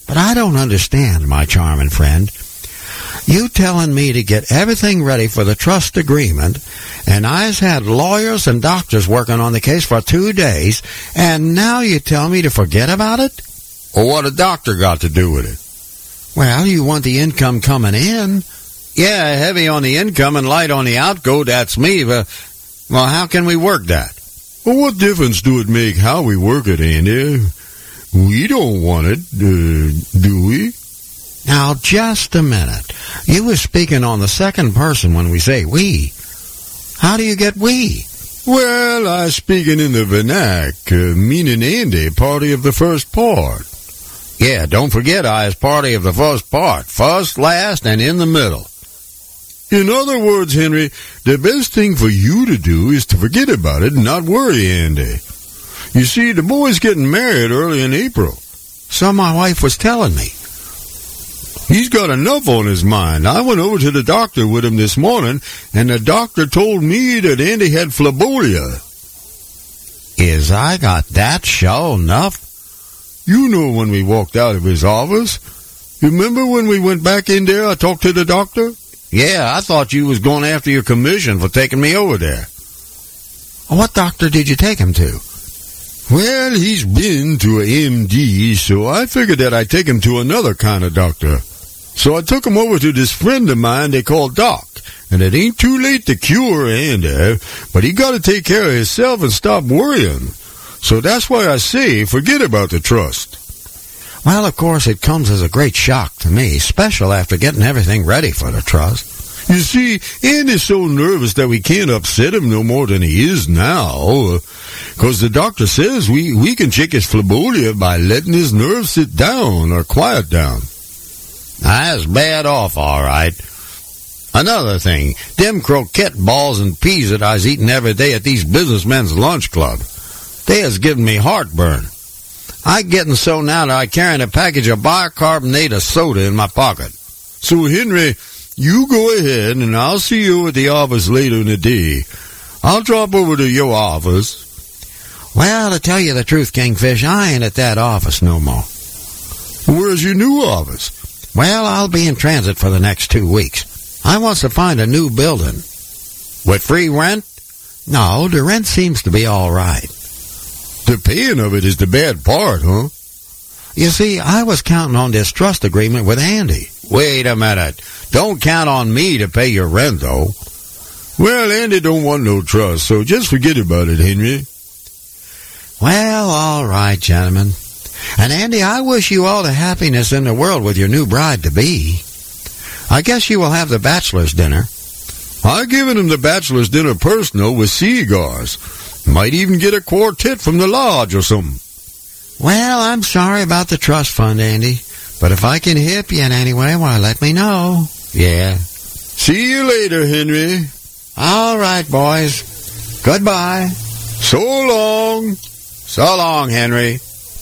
But I don't understand, my charming friend. You telling me to get everything ready for the trust agreement, and I's had lawyers and doctors working on the case for 2 days, and now you tell me to forget about it? Well, what a doctor got to do with it? Well, you want the income coming in. Yeah, heavy on the income and light on the outgo, that's me. Well, how can we work that? Well, what difference do it make how we work it, Andy? We don't want it, do we? Now, just a minute. You were speaking on the second person when we say we. How do you get we? Well, I speaking in the vernac, meaning Andy, party of the first part. Yeah, don't forget I is party of the first part. First, last, and in the middle. In other words, Henry, the best thing for you to do is to forget about it and not worry, Andy. You see, the boy's getting married early in April. So my wife was telling me. He's got enough on his mind. I went over to the doctor with him this morning, and the doctor told me that Andy had phlebolia. Is I got that sure enough? You know when we walked out of his office. You remember when we went back in there, I talked to the doctor? Yeah, I thought you was going after your commission for taking me over there. What doctor did you take him to? Well, he's been to a MD, so I figured that I'd take him to another kind of doctor. So I took him over to this friend of mine they call Doc, and it ain't too late to cure Andy, but he got to take care of himself and stop worrying. So that's why I say forget about the trust. Well, of course, it comes as a great shock to me, especially after getting everything ready for the trust. You see, Andy's so nervous that we can't upset him no more than he is now. 'Cause the doctor says we can check his phlebolia by letting his nerves sit down or quiet down. That's bad off, all right. Another thing, them croquette balls and peas that I was eating every day at these businessmen's lunch club, they has given me heartburn. I getting so now that I carrying a package of bicarbonate of soda in my pocket. So, Henry, you go ahead, and I'll see you at the office later in the day. I'll drop over to your office. Well, to tell you the truth, Kingfish, I ain't at that office no more. Where's your new office? Well, I'll be in transit for the next 2 weeks. I wants to find a new building. With free rent? No, the rent seems to be all right. The paying of it is the bad part, huh? You see, I was counting on this trust agreement with Andy. Wait a minute. Don't count on me to pay your rent, though. Well, Andy don't want no trust, so just forget about it, Henry. Well, all right, gentlemen. And Andy, I wish you all the happiness in the world with your new bride-to-be. I guess you will have the bachelor's dinner. I given him the bachelor's dinner personal with cigars. Might even get a quartet from the lodge or something. Well, I'm sorry about the trust fund, Andy. But if I can help you in any way, why, let me know. Yeah. See you later, Henry. All right, boys. Goodbye. So long. So long, Henry.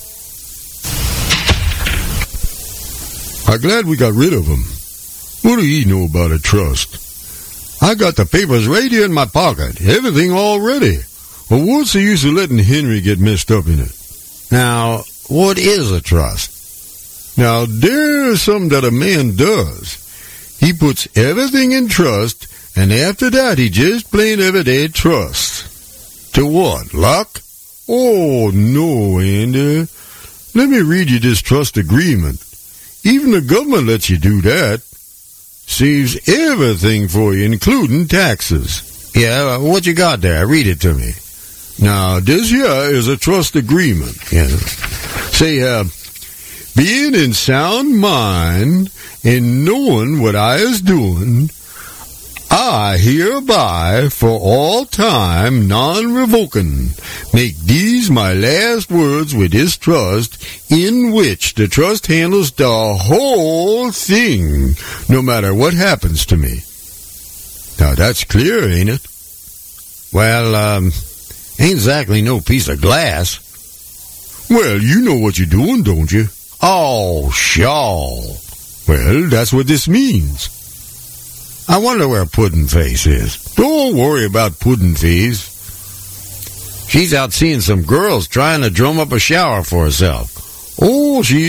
I'm glad we got rid of him. What do he know about a trust? I got the papers right here in my pocket. Everything all ready. Well, what's the use of letting Henry get messed up in it? Now, what is a trust? Now, there's something that a man does. He puts everything in trust, and after that he just plain everyday trusts. To what, luck? Oh, no, Andy. Let me read you this trust agreement. Even the government lets you do that. Saves everything for you, including taxes. Yeah, what you got there? Read it to me. Now, this here is a trust agreement. Yeah. Say, being in sound mind and knowing what I is doing, I hereby, for all time, non-revoking, make these my last words with this trust, in which the trust handles the whole thing, no matter what happens to me. Now, that's clear, ain't it? Well, ain't exactly no piece of glass. Well, you know what you're doing, don't you? Oh, sure. Well, that's what this means. I wonder where Puddin' Face is. Don't worry about Puddin' Face. She's out seeing some girls trying to drum up a shower for herself. Oh, she